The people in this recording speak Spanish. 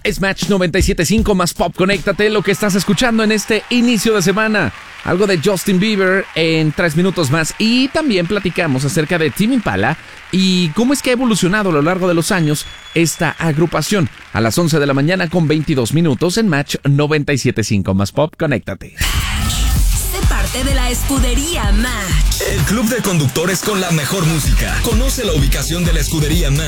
Es Match 97.5 más Pop. Conéctate, lo que estás escuchando en este inicio de semana. Algo de Justin Bieber en 3 minutos más. Y también platicamos acerca de Tame Impala y cómo es que ha evolucionado a lo largo de los años esta agrupación. A las 11 de la mañana con 22 minutos en Match 97.5 más Pop. Conéctate. Sé parte de la escudería Match. El club de conductores con la mejor música. Conoce la ubicación de la escudería Match